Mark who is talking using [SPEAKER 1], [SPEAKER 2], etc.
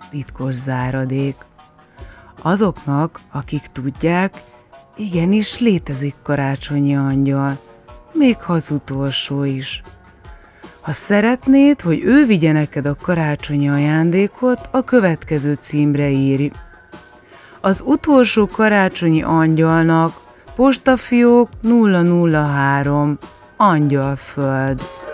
[SPEAKER 1] titkos záradék. Azoknak, akik tudják, igenis létezik karácsonyi angyal, még ha az utolsó is. Ha szeretnéd, hogy ő vigye neked a karácsonyi ajándékot, a következő címre írj. Az utolsó karácsonyi angyalnak, Postafiók 003, Angyalföld.